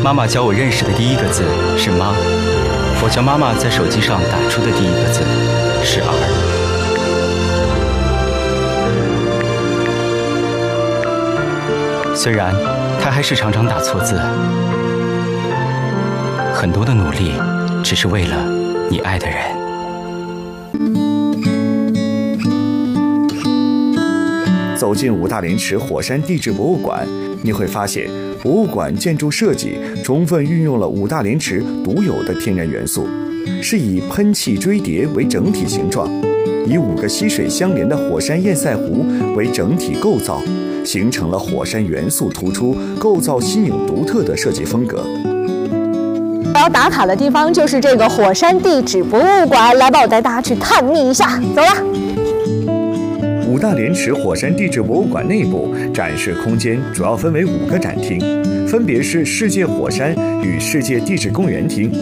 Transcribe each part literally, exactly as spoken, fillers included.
妈妈教我认识的第一个字是妈，我教妈妈在手机上打出的第一个字是儿。虽然她还是常常打错字，很多的努力只是为了你爱的人。 走进五大连池火山地质博物馆，你会发现博物馆建筑设计充分运用了五大连池独有的天然元素，是以喷气锥叠为整体形状，以五个溪水相连的火山堰塞湖为整体构造，形成了火山元素突出、构造新颖独特的设计风格。 我要打卡的地方就是这个火山地质博物馆，来吧，我带大家去探秘一下，走了。 五大连池火山地质博物馆内部展示空间主要分为五个展厅，分别是世界火山与世界地质公园厅、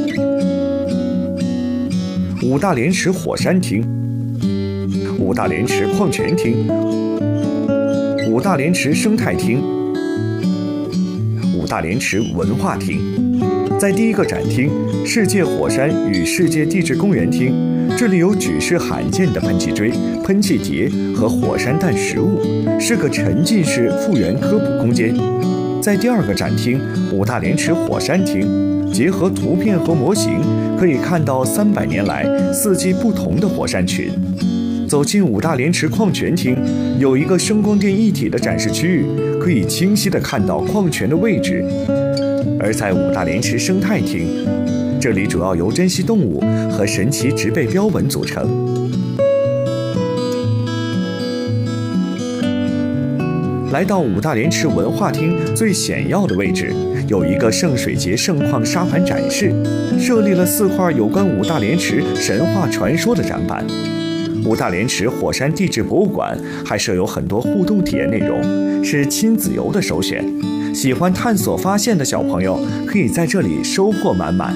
五大连池火山厅、五大连池矿泉厅、五大连池生态厅、五大连池文化厅。在第一个展厅世界火山与世界地质公园厅，这里有举世罕见的喷气锥、喷气碟和火山弹实物，是个沉浸式复原科普空间。在第二个展厅五大连池火山厅，结合图片和模型，可以看到三百年来四季不同的火山群。走进五大连池矿泉厅，有一个声光电一体的展示区域，可以清晰地看到矿泉的位置。而在五大连池生态厅，这里主要由珍稀动物和神奇植被标本组成。来到五大连池文化厅最显要的位置，有一个圣水节盛况沙盘展示，设立了四块有关五大连池神话传说的展板。五大连池火山地质博物馆还设有很多互动体验内容，是亲子游的首选。喜欢探索发现的小朋友可以在这里收获满满。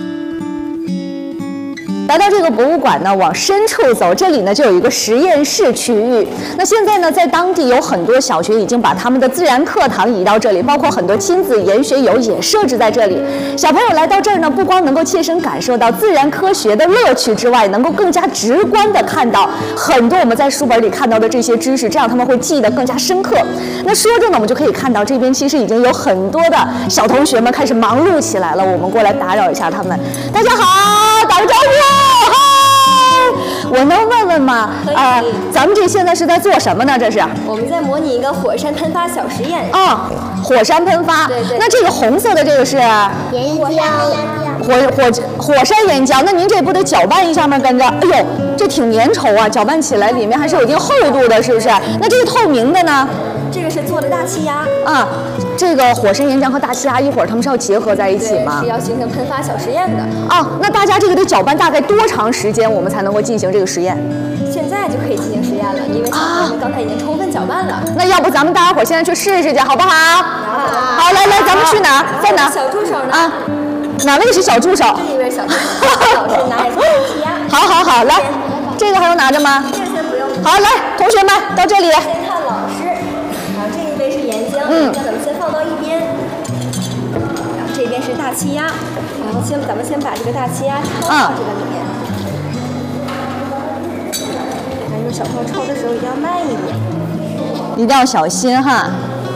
来到这个博物馆呢，往深处走，这里呢就有一个实验室区域。那现在呢，在当地有很多小学已经把他们的自然课堂移到这里，包括很多亲子研学游也设置在这里。小朋友来到这儿呢，不光能够切身感受到自然科学的乐趣之外，能够更加直观地看到很多我们在书本里看到的这些知识，这样他们会记得更加深刻。那说着呢，我们就可以看到这边其实已经有很多的小同学们开始忙碌起来了。我们过来打扰一下他们。大家好，打个招呼。我能问问吗？啊、呃，咱们这现在是在做什么呢？这是我们在模拟一个火山喷发小实验。 啊、哦，火山喷发。 对对。 那这个红色的这个是岩浆。 火火火山岩浆。那您这不得搅拌一下吗？跟着，哎呦，这挺粘稠啊，搅拌起来里面还是有一定厚度的，是不是？那这个透明的呢？ 这个是做的大气压。 啊，这个火山岩浆和大气压一会儿它们是要结合在一起吗？ 是要形成喷发小实验的。 啊，那大家这个得搅拌大概多长时间，我们才能够进行这个实验？ 现在就可以进行实验了，因为小朋友们刚才已经充分搅拌了。 啊、那要不咱们大家伙现在去试试去，好不好？好。好，来来，咱们去哪儿？在哪儿？ 小助手呢？ 啊，哪位是小助手？ 这一位小助手，老师拿着大气压。 好好好，来，这个还用拿着吗？ 这个先不用。 好，来，同学们到这里。 先看老师，然后这一杯是岩浆，嗯，那咱们先放到一边。然后这边是大气压，然后先咱们先把这个大气压抽到这个里面。还有小朋友抽的时候一定要慢一点， 一定要小心哈。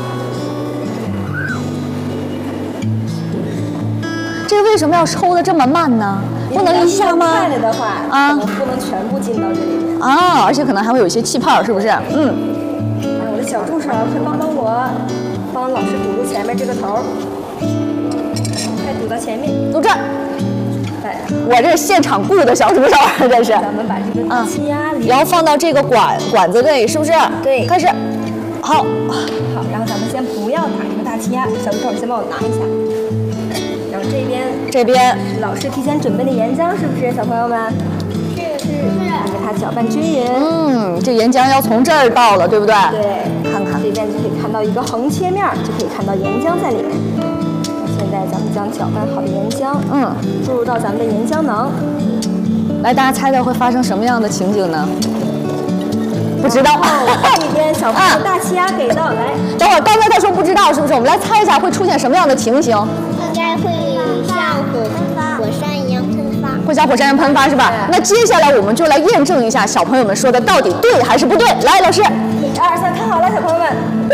这个为什么要抽的这么慢呢？不能一下吗？ 快了的话， 啊， 不能全部进到这里面啊，而且可能还会有一些气泡，是不是？嗯。 我的小助手，快帮帮我，帮老师堵住前面这个头，快堵到前面， 堵这儿。我这是现场雇的小助手，这是。 咱们把这个大气压， 然后放到这个管管子里，是不是？ 对。 开始。好。 好，然后咱们先不要打这个大气压，小助手先帮我拿一下。然后这边， 这边老师提前准备的岩浆，是不是，小朋友们？这个是是。给它搅拌均匀。 嗯，这岩浆要从这儿倒了，对不对？ 对。看看这边就可以看到一个横切面，就可以看到岩浆在里面。现在咱们将搅拌好的岩浆，嗯，注入到咱们的岩浆囊。 来，大家猜猜会发生什么样的情景呢？不知道。 这边小朋友大气压给到，来， 等会儿刚才他说不知道，是不是？我们来猜一下会出现什么样的情形？ 应该会会教火山岩喷发是吧？那接下来我们就来验证一下小朋友们说的到底对还是不对。来，老师， 一二三，看好了，小朋友们。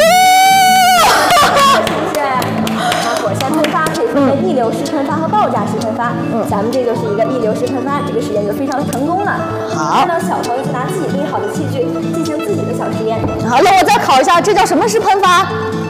火山喷发可以分为溢流式喷发和爆炸式喷发。嗯，咱们这就是一个溢流式喷发，这个实验就非常的成功了。 好， 让小朋友就拿自己备好的器具进行自己的小实验。 好，那我再考一下，这叫什么式喷发？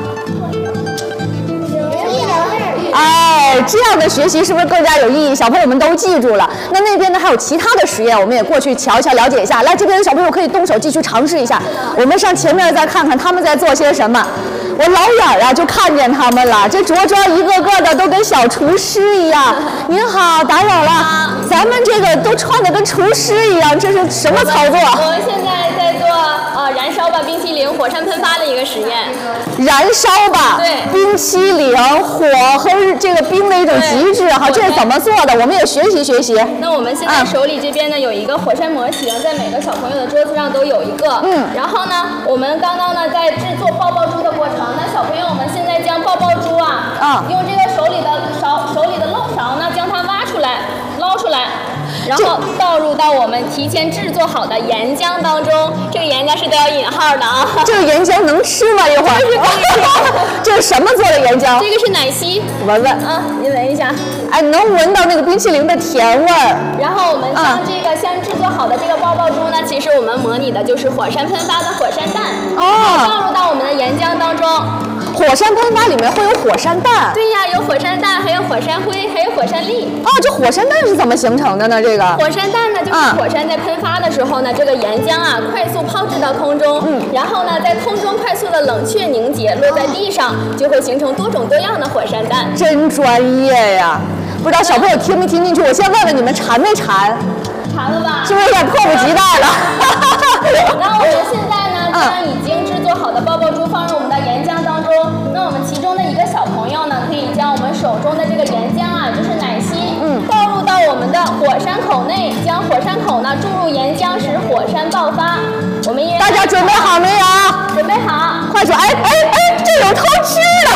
哎，这样的学习是不是更加有意义？小朋友们都记住了。那那边呢还有其他的实验，我们也过去瞧一瞧，了解一下。来，这边的小朋友可以动手继续尝试一下。我们上前面再看看他们在做些什么。我老远啊就看见他们了，这着装一个个的都跟小厨师一样。您好，打扰了，咱们这个都穿的跟厨师一样，这是什么操作？ 我们现在在做呃燃烧吧冰淇淋火山喷发的一个实验。 燃烧吧， 对， 冰淇淋火和这个冰的一种极致哈，这是怎么做的？我们也学习学习。 那我们现在手里这边呢有一个火山模型，在每个小朋友的桌子上都有一个。嗯。然后呢，我们刚刚呢在制作爆爆珠的过程，那小朋友们现在将爆爆珠啊，啊，用这个手里的勺手里的漏勺呢将它挖出来，捞出来。然后倒入到我们提前制作好的岩浆当中，这个岩浆是带有引号的啊。 这个岩浆能吃吗？一会儿。这是什么做的岩浆？ 这个是奶昔。 闻闻啊，您闻一下。 哎，能闻到那个冰淇淋的甜味儿。 然后我们将这个先制作好的这个爆爆珠呢，其实我们模拟的就是火山喷发的火山弹。哦。倒入到我们的岩浆当中。 火山喷发里面会有火山弹。 对呀，有火山弹，还有火山灰，还有火山粒。 哦，这火山弹是怎么形成的呢？这个火山弹呢，就是火山在喷发的时候呢，这个岩浆啊快速抛掷到空中，嗯，然后呢在空中快速的冷却凝结，落在地上，就会形成多种多样的火山弹。 真专业呀！不知道小朋友听没听进去？我先问问你们馋没馋？ 馋了吧？ 是不是有点迫不及待了？ 然后我们现在呢，将已经制作好的爆爆珠放入我们的岩浆当中。那我们其中的一个小朋友呢，可以将我们手中的这个岩浆啊，就是奶昔，嗯，倒入到我们的火山口内，将火山口呢注入岩浆，使火山爆发。我们大家准备好没有？ 准备好。 快说！哎哎哎，这有偷吃的！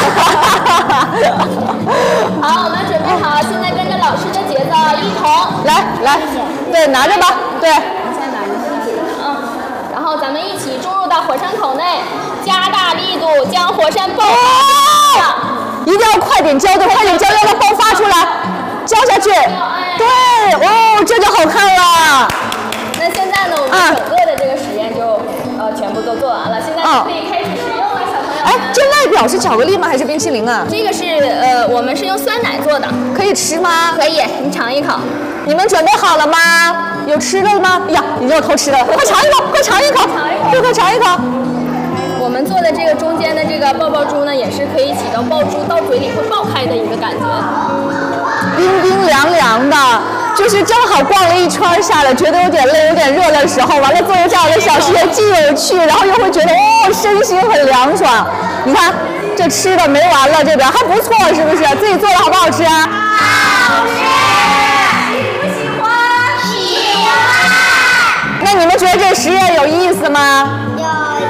好，我们准备好，现在跟着老师的节奏，一同来来，对，拿着吧，对。 嗯，然后咱们一起注入到火山口内，加大力度将火山爆发。 哦，一定要快点浇，对，快点浇，让它爆发出来，浇下去。对，哦，这就好看了。 那现在呢，我们整个的这个实验就呃全部都做完了，现在就可以开始使用了，小朋友。 哎，这外表是巧克力吗？还是冰淇淋啊？ 这个是呃，我们是用酸奶做的， 可以吃吗？ 可以，你尝一口。 你们准备好了吗？有吃的了吗？哎呀，已经有偷吃的了，快尝一口，快尝一口，快快尝一口。 我们做的这个中间的这个爆爆珠呢，也是可以起到爆珠到嘴里会爆开的一个感觉， 冰冰凉凉的。就是正好逛了一圈下来，觉得有点累、有点热的时候，完了做这样的小实验，既有趣，然后又会觉得哦，身心很凉爽。你看，这吃的没完了，这边还不错，是不是？自己做的好不好吃啊？好吃。喜不喜欢？喜欢。那你们觉得这实验有意思吗？有。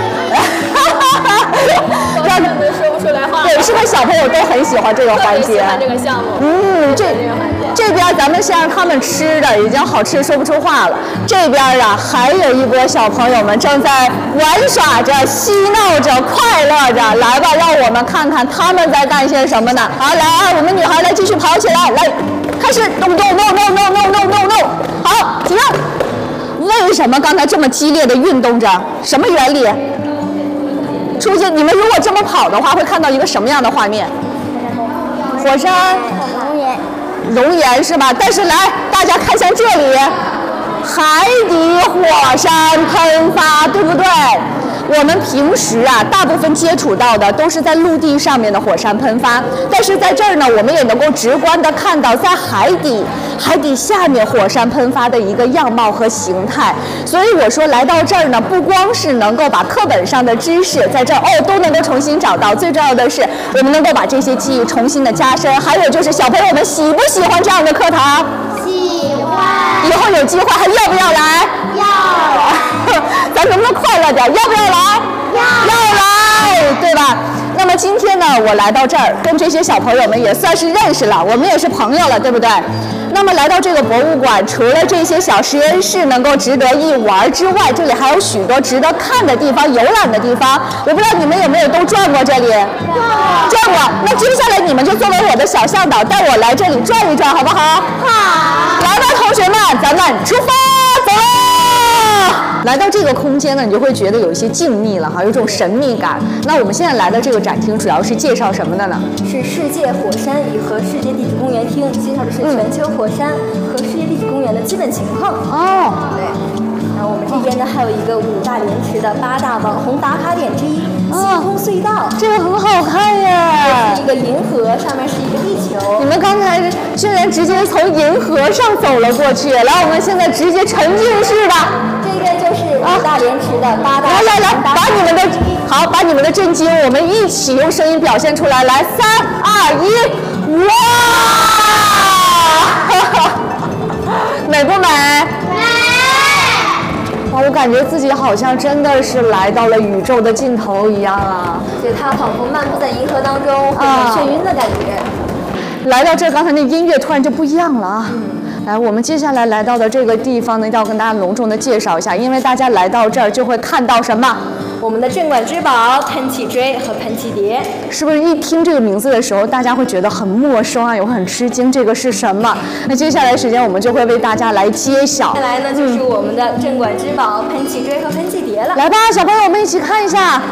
让你们说不出来话。 对，是不是小朋友都很喜欢这个环节？ 喜欢这个项目。 嗯，这这边咱们先让他们吃的已经好吃说不出话了。这边啊，还有一波小朋友们正在玩耍着、嬉闹着、快乐着。来吧，让我们看看他们在干些什么呢？好，来啊，我们女孩来继续跑起来，来，开始 ，no no no no no no no no no， 好，停。为什么刚才这么激烈的运动着？什么原理？出现，你们如果这么跑的话，会看到一个什么样的画面？火山熔岩，熔岩是吧？但是来，大家看向这里，海底火山喷发，对不对？我们平时啊，大部分接触到的都是在陆地上面的火山喷发，但是在这儿呢，我们也能够直观的看到在海底、海底下面火山喷发的一个样貌和形态。所以我说来到这儿呢，不光是能够把课本上的知识在这儿哦都能够重新找到，最重要的是我们能够把这些记忆重新的加深。还有就是小朋友们喜不喜欢这样的课堂？喜欢。以后有机会还要不要来？要。咱能不能快乐点？要不要来？要。要来，对吧？那么今天呢，我来到这儿，跟这些小朋友们也算是认识了，我们也是朋友了，对不对？ 那么来到这个博物馆，除了这些小实验室能够值得一玩之外，这里还有许多值得看的地方、游览的地方。我不知道你们有没有都转过这里？转过。那接下来你们就作为我的小向导，带我来这里转一转，好不好？好。来吧，同学们，咱们出发，走喽！来到这个空间呢，你就会觉得有一些静谧了哈，有种神秘感。那我们现在来的这个展厅主要是介绍什么的呢？ 是世界火山与和世界地质公园厅，介绍的是全球火山和世界地质公园的基本情况。 哦， 对。然后我们这边呢还有一个五大连池的八大网红打卡点之一——星空隧道， 这个很好看耶！ 这是一个银河，上面是一个地球。 你们刚才居然直接从银河上走了过去，来，我们现在直接沉浸式的。 这边就是五大连池的八大。 来来来，把你们的好，把你们的震惊，我们一起用声音表现出来。来，三二一，哇！美不美？哇，我感觉自己好像真的是来到了宇宙的尽头一样啊！ 对，它仿佛漫步在银河当中，会很眩晕的感觉。 来到这儿，刚才那音乐突然就不一样了啊！嗯、来，我们接下来来到的这个地方呢，要跟大家隆重的介绍一下，因为大家来到这儿就会看到什么？ 我们的镇馆之宝喷气锥和喷气碟， 是不是一听这个名字的时候，大家会觉得很陌生啊，也会很吃惊，这个是什么？那接下来时间我们就会为大家来揭晓。 接下来呢，就是我们的镇馆之宝喷气锥和喷气碟了。 来吧，小朋友，我们一起看一下。